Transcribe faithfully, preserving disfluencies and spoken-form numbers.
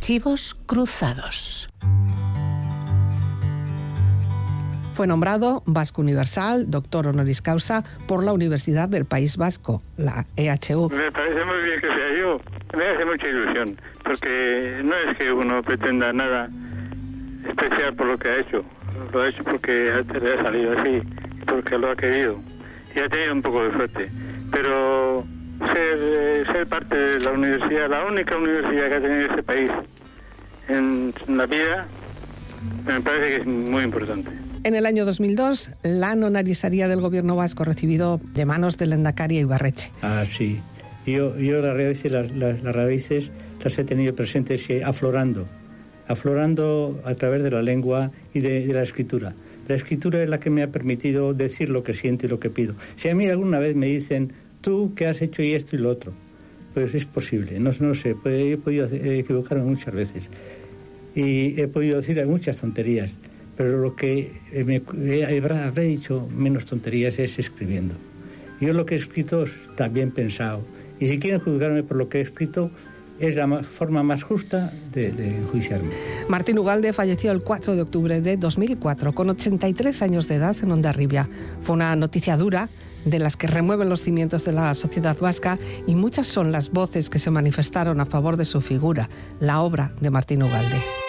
Archivos cruzados. Fue nombrado Vasco Universal, doctor honoris causa, por la Universidad del País Vasco, la E H U. Me parece muy bien que sea yo. Me hace mucha ilusión, porque no es que uno pretenda nada especial por lo que ha hecho. Lo ha hecho porque le ha salido así, porque lo ha querido. Y ha tenido un poco de suerte. Pero ser, ser parte de la universidad, la única universidad que ha tenido este país en la vida, me parece que es muy importante. En el año dos mil dos, la nonarisaría del gobierno vasco recibido de manos del Lehendakari Ibarretxe. Ah, sí. Yo, yo las raíces, las, las, las raíces las he tenido presentes aflorando, aflorando a través de la lengua y de, de la escritura. La escritura es la que me ha permitido decir lo que siento y lo que pido. Si a mí alguna vez me dicen, tú, ¿qué has hecho y esto y lo otro? Pues es posible, no, no sé, pues he podido equivocarme muchas veces. Y he podido decir muchas tonterías. Pero lo que me, habré dicho menos tonterías es escribiendo. Yo lo que he escrito está bien pensado. Y si quieren juzgarme por lo que he escrito, es la más, forma más justa de, de enjuiciarme. Martín Ugalde falleció el cuatro de octubre de dos mil cuatro, con ochenta y tres años de edad en Hondarribia. Fue una noticia dura, de las que remueven los cimientos de la sociedad vasca, y muchas son las voces que se manifestaron a favor de su figura, la obra de Martín Ugalde.